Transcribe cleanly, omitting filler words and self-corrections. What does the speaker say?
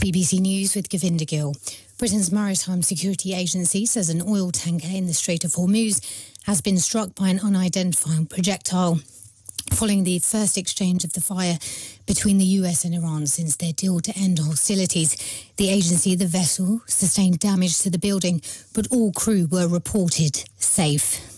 BBC News with Govinda Gill. Britain's Maritime Security Agency says an oil tanker in the Strait of Hormuz has been struck by an unidentified projectile, following the first exchange of the fire between the US and Iran since their deal to end hostilities. The vessel sustained damage to the building, but all crew were reported safe.